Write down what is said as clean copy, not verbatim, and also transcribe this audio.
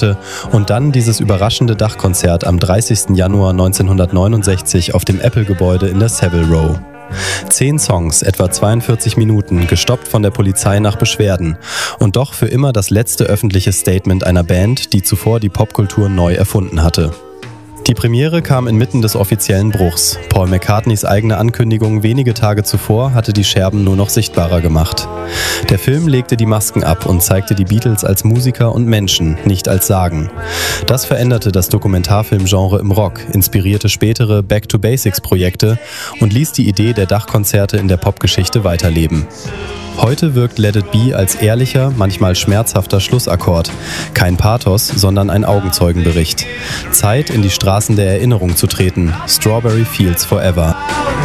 und dann dieses überraschende Dachkonzert am 30. Januar 1969 auf dem Apple-Gebäude in der Savile Row. 10 Songs, etwa 42 Minuten, gestoppt von der Polizei nach Beschwerden und doch für immer das letzte öffentliche Statement einer Band, die zuvor die Popkultur neu erfunden hatte. Die Premiere kam inmitten des offiziellen Bruchs. Paul McCartneys eigene Ankündigung wenige Tage zuvor hatte die Scherben nur noch sichtbarer gemacht. Der Film legte die Masken ab und zeigte die Beatles als Musiker und Menschen, nicht als Sagen. Das veränderte das Dokumentarfilmgenre im Rock, inspirierte spätere Back-to-Basics-Projekte und ließ die Idee der Dachkonzerte in der Popgeschichte weiterleben. Heute wirkt Let It Be als ehrlicher, manchmal schmerzhafter Schlussakkord. Kein Pathos, sondern ein Augenzeugenbericht. Zeit, in die Straßen der Erinnerung zu treten. Strawberry Fields Forever.